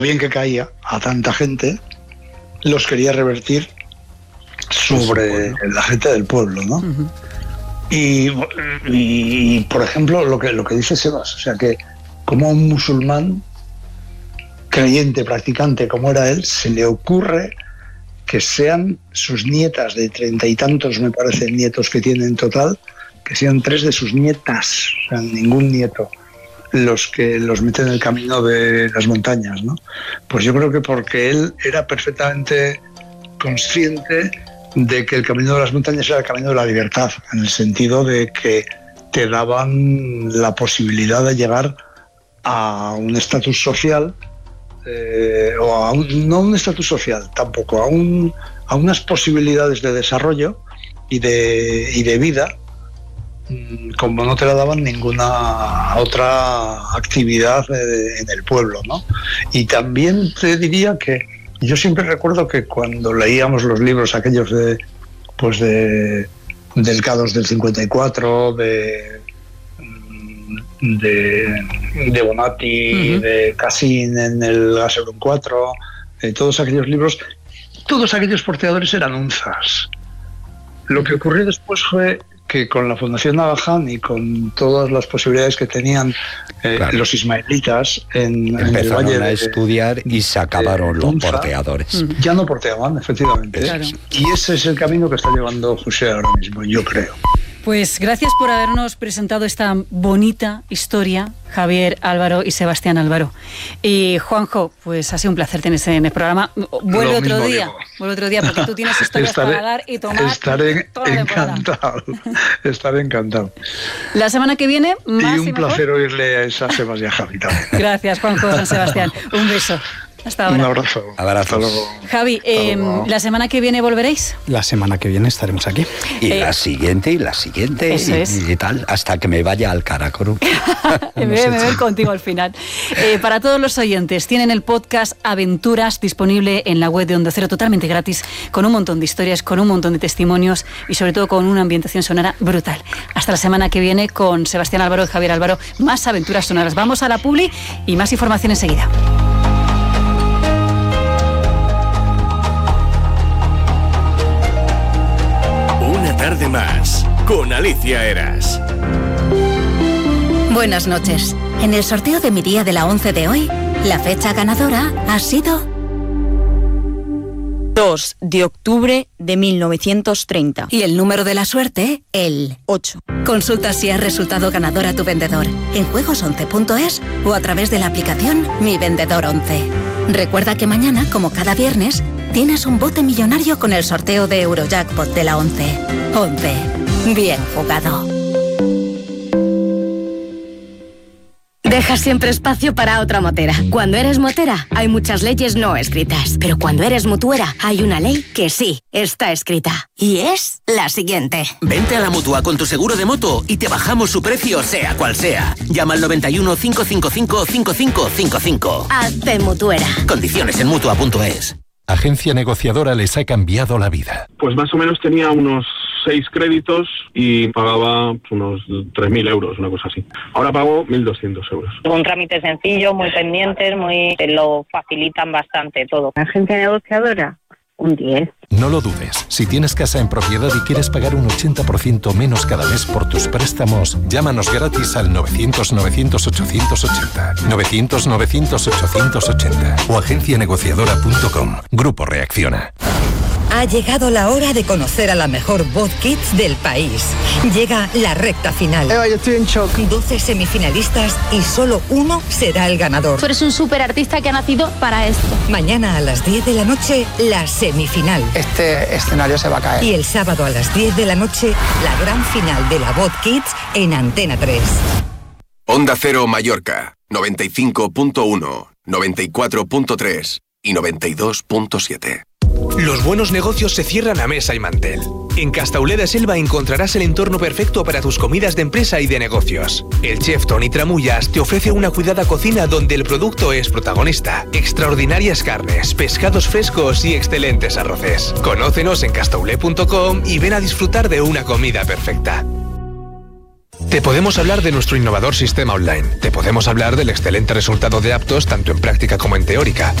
bien que caía a tanta gente, los quería revertir sobre la gente del pueblo, ¿no? Uh-huh. Y por ejemplo, lo que dice Sebas, o sea, que como a un musulmán creyente, practicante como era él, se le ocurre que sean sus nietas, de 30 y tantos, me parece, nietos que tiene en total, que sean 3 de sus nietas, o sea, ningún nieto, los que los meten en el camino de las montañas, ¿no? Pues yo creo que porque él era perfectamente consciente de que el camino de las montañas era el camino de la libertad, en el sentido de que te daban la posibilidad de llegar a un estatus social, o no un estatus social tampoco, a unas posibilidades de desarrollo y de vida como no te la daban ninguna otra actividad en el pueblo, ¿no? Y también te diría que yo siempre recuerdo que cuando leíamos los libros aquellos del K2 del 54, de Bonatti, uh-huh, de Cassin en el Gaserón 4, todos aquellos libros, todos aquellos porteadores eran unzas. Lo que ocurrió después fue que con la Fundación Navaján y con todas las posibilidades que tenían claro, los ismaelitas en el valle a estudiar y se acabaron los porteadores. Ya no porteaban, efectivamente. Claro. Y ese es el camino que está llevando José ahora mismo, yo creo. Pues gracias por habernos presentado esta bonita historia, Javier Álvaro y Sebastián Álvaro. Y Juanjo, pues ha sido un placer tenerte en el programa. Vuelve otro día, porque tú tienes historias para dar y tomar. Estaré encantado. La semana que viene, más y un placer oírle a esa Sebas y a Javi también. Gracias, Juanjo, San Sebastián. Un beso. Hasta ahora. Un abrazo. Hasta luego. Javi, ¿la semana que viene volveréis? La semana que viene estaremos aquí. Y la siguiente, y tal, hasta que me vaya al Karakuru. Me voy a ver contigo al final. Para todos los oyentes, tienen el podcast Aventuras disponible en la web de Onda Cero, totalmente gratis, con un montón de historias, con un montón de testimonios y sobre todo con una ambientación sonora brutal. Hasta la semana que viene con Sebastián Álvaro y Javier Álvaro, más aventuras sonoras. Vamos a la publi y más información enseguida. Tarde más, con Alicia Eras. Buenas noches. En el sorteo de mi día de la 11 de hoy, la fecha ganadora ha sido 2 de octubre de 1930. Y el número de la suerte, el 8. Consulta si has resultado ganador a tu vendedor en juegos11.es o a través de la aplicación Mi Vendedor 11. Recuerda que mañana, como cada viernes, tienes un bote millonario con el sorteo de Eurojackpot de la 11. 11. Bien jugado. Deja siempre espacio para otra motera. Cuando eres motera, hay muchas leyes no escritas. Pero cuando eres mutuera, hay una ley que sí está escrita. Y es la siguiente. Vente a la Mutua con tu seguro de moto y te bajamos su precio, sea cual sea. Llama al 91 555 5555. Hazte mutuera. Condiciones en Mutua.es. Agencia Negociadora les ha cambiado la vida. Pues más o menos tenía unos 6 créditos y pagaba unos 3.000 euros, una cosa así. Ahora pago 1.200 euros. Un trámite sencillo, muy pendientes, te lo facilitan bastante todo. Agencia Negociadora, un 10. No lo dudes. Si tienes casa en propiedad y quieres pagar un 80% menos cada mes por tus préstamos, llámanos gratis al 900-900-880. 900-900-880 o agencianegociadora.com. Grupo Reacciona. Ha llegado la hora de conocer a la mejor voz kids del país. Llega la recta final. Eva, yo estoy en shock. 12 semifinalistas y solo uno será el ganador. Tú eres un superartista que ha nacido para esto. Mañana a las 10 de la noche, la semifinal. Este escenario se va a caer. Y el sábado a las 10 de la noche, la gran final de la voz kids en Antena 3. Onda Cero Mallorca, 95.1, 94.3 y 92.7. Los buenos negocios se cierran a mesa y mantel. En Castauleda Selva encontrarás el entorno perfecto para tus comidas de empresa y de negocios. El chef Toni Tramullas te ofrece una cuidada cocina donde el producto es protagonista. Extraordinarias carnes, pescados frescos y excelentes arroces. Conócenos en castaulé.com y ven a disfrutar de una comida perfecta. Te podemos hablar de nuestro innovador sistema online. Te podemos hablar del excelente resultado de Aptos tanto en práctica como en teórica.